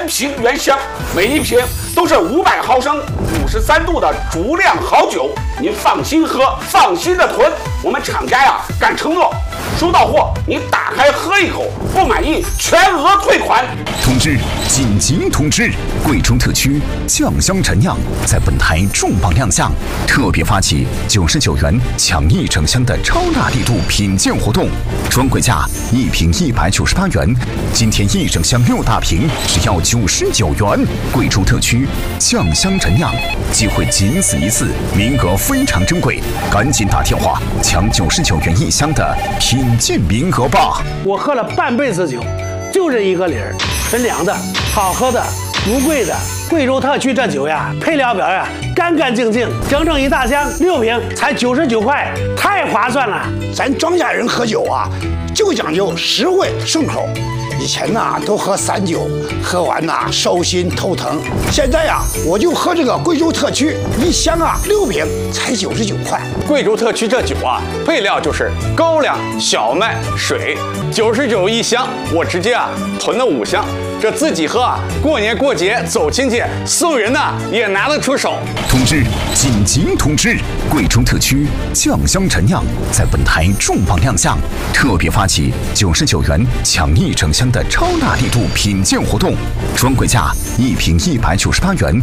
瓶原香，每一瓶都是500毫升、53度的足量好酒，您放心喝，放心的囤。我们厂家呀敢承诺，收到货你打开喝一口，不满意全额退款。 通知！紧急通知！贵州特区酱香陈酿在本台重磅亮相，特别发起99元抢1整箱的超大力度品鉴活动，专柜价1瓶198元，今天1整箱6大瓶只要99元。贵州特区酱香陈酿，机会仅此一次，名额非常珍贵，赶紧打电话抢99元1箱的品鉴名额吧！ 我喝了半辈子酒，就这一个理儿，纯粮的、好喝的、不贵的。贵州特区这酒呀，配料表呀干干净净，整整1大箱6瓶才99块，太划算了。 咱庄稼人喝酒啊，就讲究实惠顺口。以前呐都喝散酒，喝完呐烧心头疼。现在呀，我就喝这个贵州特区1箱啊6瓶才99块。 贵州特区这酒啊，配料就是高粱、小麦、水，99一箱，我直接囤了5箱。这自己喝过年过节走亲戚送人也拿得出手。 通知！紧急通知！贵州特区酱香陈酿在本台重磅亮相，特别发起99元抢1整箱的超大力度品鉴活动，专柜价1瓶198元。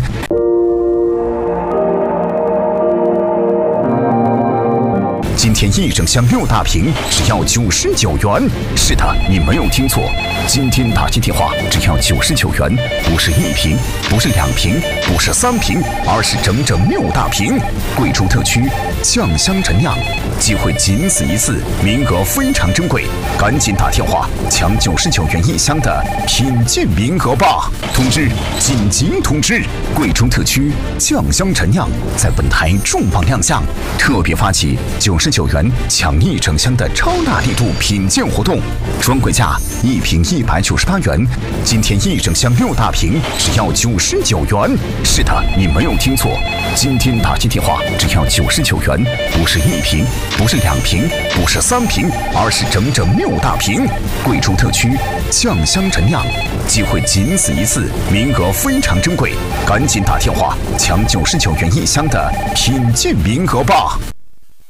今天1整箱6大瓶只要99元。是的，你没有听错，今天打进电话只要99元，不是1瓶，不是2瓶，不是3瓶，而是整整6大瓶。贵州特区酱香陈酿，机会仅此一次，名额非常珍贵，赶紧打电话抢99元1箱的品鉴名额吧！通知！紧急通知！贵州特区酱香陈酿在本台重磅亮相，特别发起99元抢1整箱的超大力度品鉴活动，专柜价1瓶198元，今天1整箱6大瓶只要99元。是的，你没有听错，今天打进电话只要99元，不是1瓶，不是2瓶，不是3瓶，而是整整6大瓶。贵州特区酱香陈酿，机会仅此一次，名额非常珍贵，赶紧打电话抢99元1箱的品鉴名额吧！